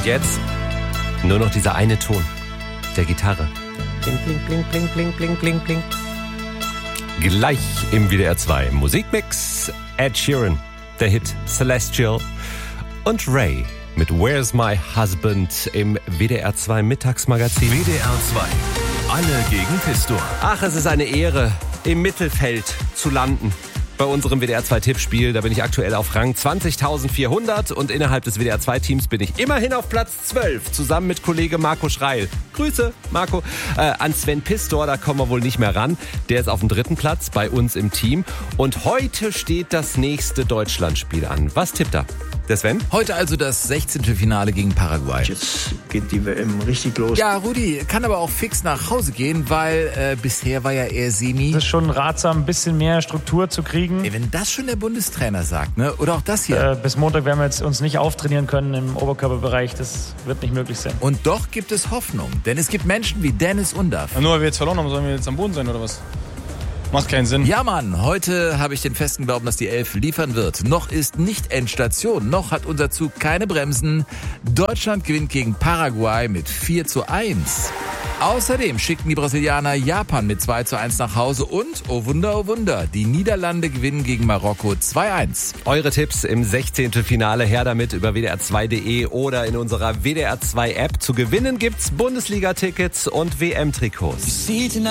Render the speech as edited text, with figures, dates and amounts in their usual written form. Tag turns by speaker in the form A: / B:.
A: jetzt nur noch dieser eine Ton der Gitarre. Bling, bling, bling, bling, bling, bling, bling, bling. Gleich im WDR 2 Musikmix Ed Sheeran, der Hit Celestial und Ray mit Where's My Husband im WDR 2 Mittagsmagazin.
B: WDR 2, alle gegen Pistor.
A: Ach, es ist eine Ehre, im Mittelfeld zu landen. Bei unserem WDR 2 Tippspiel, da bin ich aktuell auf Rang 20.400 und innerhalb des WDR 2 Teams bin ich immerhin auf Platz 12, zusammen mit Kollege Marco Schreil. Grüße, Marco. An Sven Pistor, da kommen wir wohl nicht mehr ran. Der ist auf dem 3. Platz bei uns im Team. Und heute steht das nächste Deutschlandspiel an. Was tippt er? Der Sven?
C: Heute also das 16. Finale gegen Paraguay.
D: Jetzt geht die WM richtig los.
C: Ja, Rudi kann aber auch fix nach Hause gehen, weil bisher war ja eher semi.
E: Es ist schon ratsam, ein bisschen mehr Struktur zu kriegen.
C: Ey, wenn das schon der Bundestrainer sagt, ne? Oder auch das hier.
E: Bis Montag werden wir jetzt uns nicht auftrainieren können im Oberkörperbereich. Das wird nicht möglich sein.
C: Und doch gibt es Hoffnung, denn es gibt Menschen wie Dennis Undaff.
F: Ja, nur weil wir jetzt verloren haben, sollen wir jetzt am Boden sein oder was? Macht keinen Sinn.
C: Ja, Mann, heute habe ich den festen Glauben, dass die Elf liefern wird. Noch ist nicht Endstation, noch hat unser Zug keine Bremsen. Deutschland gewinnt gegen Paraguay mit 4:1. Außerdem schickten die Brasilianer Japan mit 2:1 nach Hause und, oh Wunder, die Niederlande gewinnen gegen Marokko 2:1.
A: Eure Tipps im 16. Finale, her damit über wdr2.de oder in unserer WDR 2 App. Zu gewinnen gibt's Bundesliga-Tickets und WM-Trikots.